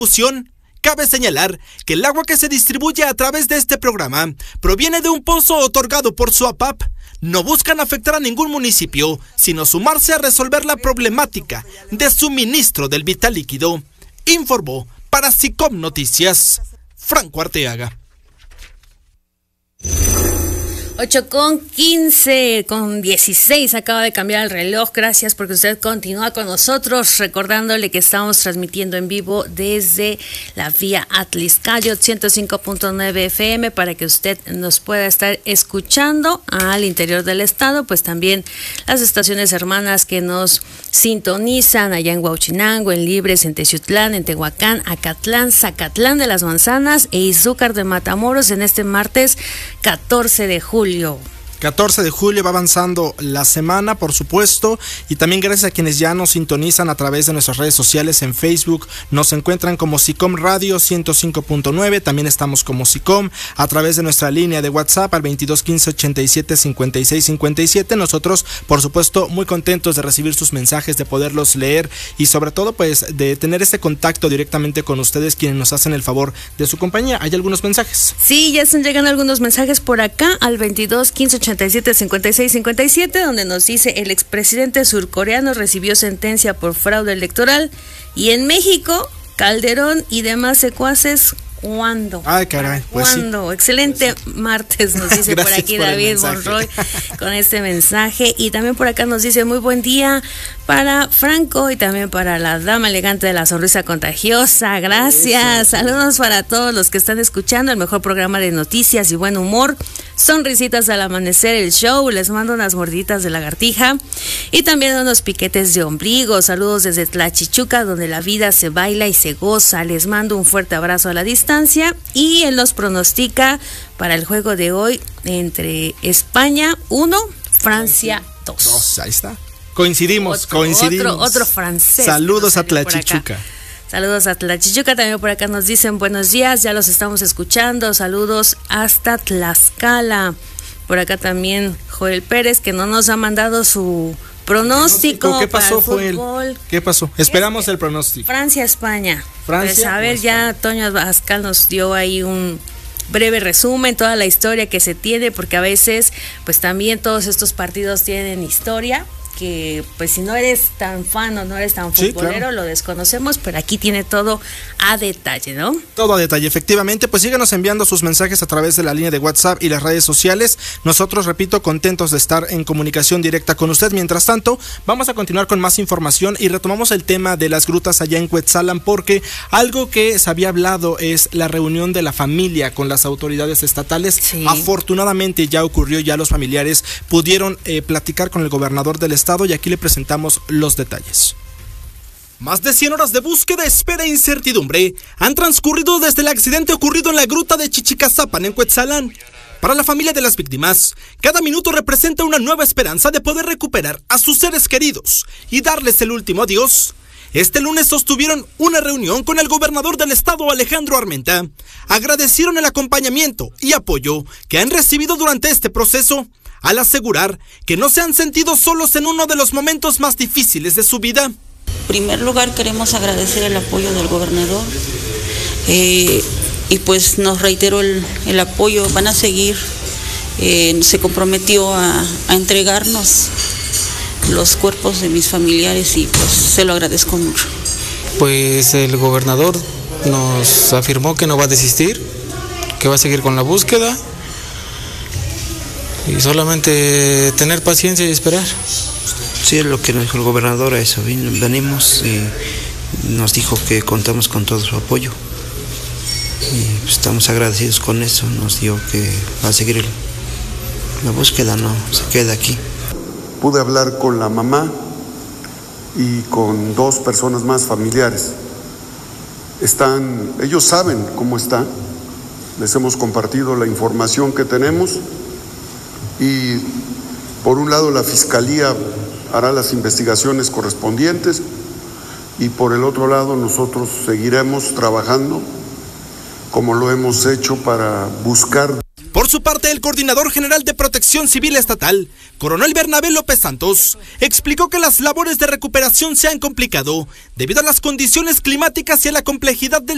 Cabe señalar que el agua que se distribuye a través de este programa proviene de un pozo otorgado por SUAPAP. No buscan afectar a ningún municipio, sino sumarse a resolver la problemática de suministro del vital líquido. Informó para SICOM Noticias, Franco Arteaga. 8:15, con 16 acaba de cambiar el reloj. Gracias porque usted continúa con nosotros, recordándole que estamos transmitiendo en vivo desde la vía Atliscayo 105.9 FM para que usted nos pueda estar escuchando al interior del estado, pues también las estaciones hermanas que nos sintonizan allá en Huauchinango, en Libres, en Teciutlán, en Tehuacán, Acatlán, Zacatlán de las Manzanas e Izúcar de Matamoros en este martes 14 de julio. 14 de julio va avanzando la semana, por supuesto, y también gracias a quienes ya nos sintonizan a través de nuestras redes sociales en Facebook. Nos encuentran como SICOM Radio 105.9, también estamos como SICOM a través de nuestra línea de WhatsApp al 2215 87 56 57. Nosotros, por supuesto, muy contentos de recibir sus mensajes, de poderlos leer y sobre todo, pues, de tener este contacto directamente con ustedes, quienes nos hacen el favor de su compañía. ¿Hay algunos mensajes? Sí, ya están llegando algunos mensajes por acá al 2215 87 56 57, donde nos dice: el expresidente surcoreano recibió sentencia por fraude electoral y en México, Calderón y demás secuaces, ¿cuándo? Ay, caray, pues ¿cuándo? Sí. Excelente martes, nos dice por aquí David Monroy con este mensaje. Y también por acá nos dice: muy buen día para Franco y también para la dama elegante de la sonrisa contagiosa. Gracias. Eso. Saludos para todos los que están escuchando el mejor programa de noticias y buen humor. Sonrisitas al amanecer, el show. Les mando unas gorditas de lagartija y también unos piquetes de ombligo. Saludos desde Tlachichuca, donde la vida se baila y se goza. Les mando un fuerte abrazo a la distancia y él nos pronostica para el juego de hoy entre España 1, Francia 2. Ahí está. Coincidimos. Otro francés. Saludos a Tlachichuca. Saludos a Tlachichuca, también por acá nos dicen buenos días, ya los estamos escuchando. Saludos hasta Tlaxcala. Por acá también Joel Pérez, que no nos ha mandado su pronóstico. ¿Qué pasó, para el Joel? fútbol. ¿Qué pasó? Esperamos el pronóstico. Francia-España. Francia. Pues a ver, ya Toño Abascal nos dio ahí un breve resumen, toda la historia que se tiene, porque a veces, pues también todos estos partidos tienen historia, que pues si no eres tan fan o no eres tan futbolero, sí, claro, lo desconocemos, pero aquí tiene todo a detalle, ¿no? Todo a detalle, efectivamente. Pues síganos enviando sus mensajes a través de la línea de WhatsApp y las redes sociales. Nosotros, repito, contentos de estar en comunicación directa con usted. Mientras tanto, vamos a continuar con más información y retomamos el tema de las grutas allá en Cuetzalan, porque algo que se había hablado es la reunión de la familia con las autoridades estatales. Sí. Afortunadamente ya ocurrió, ya los familiares pudieron platicar con el gobernador del estado y aquí le presentamos los detalles. Más de 100 horas de búsqueda, espera e incertidumbre han transcurrido desde el accidente ocurrido en la gruta de Chichicazapan en Cuetzalan. Para la familia de las víctimas, cada minuto representa una nueva esperanza de poder recuperar a sus seres queridos y darles el último adiós. Este lunes sostuvieron una reunión con el gobernador del estado, Alejandro Armenta. Agradecieron el acompañamiento y apoyo que han recibido durante este proceso, al asegurar que no se han sentido solos en uno de los momentos más difíciles de su vida. En primer lugar, queremos agradecer el apoyo del gobernador y pues nos reiteró el apoyo. Van a seguir, se comprometió a entregarnos los cuerpos de mis familiares y pues se lo agradezco mucho. Pues el gobernador nos afirmó que no va a desistir, que va a seguir con la búsqueda. Y solamente tener paciencia y esperar. Sí, es lo que nos dijo el gobernador, a eso venimos y nos dijo que contamos con todo su apoyo. Y estamos agradecidos con eso, nos dijo que va a seguir la búsqueda, no se queda aquí. Pude hablar con la mamá y con 2 personas más familiares. Ellos saben cómo está, les hemos compartido la información que tenemos. Y por un lado la Fiscalía hará las investigaciones correspondientes y por el otro lado nosotros seguiremos trabajando como lo hemos hecho para buscar. Por su parte, el coordinador general de Protección Civil Estatal, coronel Bernabé López Santos, explicó que las labores de recuperación se han complicado debido a las condiciones climáticas y a la complejidad del